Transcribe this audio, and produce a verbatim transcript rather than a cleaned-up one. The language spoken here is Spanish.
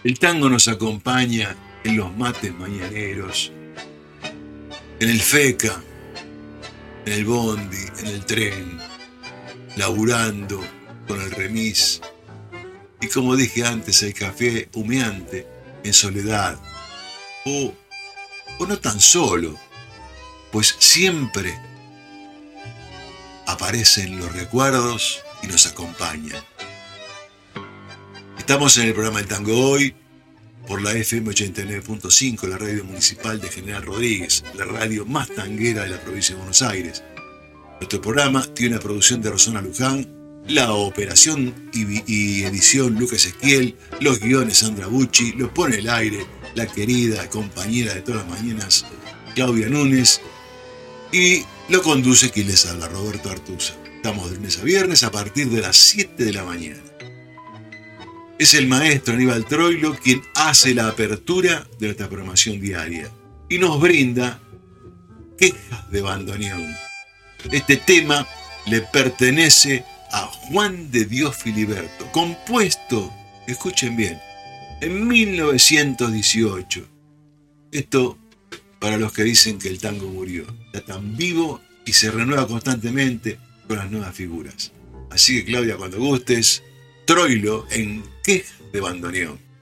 El tango nos acompaña en los mates mañaneros, en el FECA, en el bondi, en el tren, laburando con el remis y, como dije antes, el café humeante en soledad o, o no tan solo, pues siempre aparecen los recuerdos y nos acompañan. Estamos en el programa El Tango Hoy por la F M ochenta y nueve punto cinco, la radio municipal de General Rodríguez, la radio más tanguera de la provincia de Buenos Aires. Nuestro programa tiene una producción de Rosana Luján, la operación y, y edición Lucas Esquiel, los guiones Sandra Bucci, lo pone el aire la querida compañera de todas las mañanas Claudia Núñez y lo conduce quien les habla, Roberto Artuza. Estamos de lunes a viernes a partir de las siete de la mañana. Es el maestro Aníbal Troilo quien hace la apertura de nuestra programación diaria y nos brinda Quejas de Bandoneón. Este tema le pertenece a Juan de Dios Filiberto, compuesto, escuchen bien, en mil novecientos dieciocho. Esto para los que dicen que el tango murió. Está tan vivo y se renueva constantemente con las nuevas figuras. Así que, Claudia, cuando gustes, Troilo en Quejas de Bandoneón.